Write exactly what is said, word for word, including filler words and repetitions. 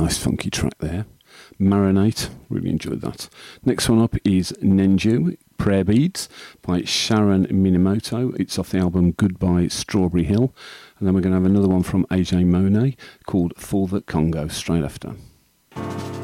nice funky track there. Marinate, really enjoyed that. Next one up is Nenju, Prayer Beads by Sharon Minamoto. It's off the album Goodbye Strawberry Hill. And then we're going to have another one from A J Monet called For the Congo straight after.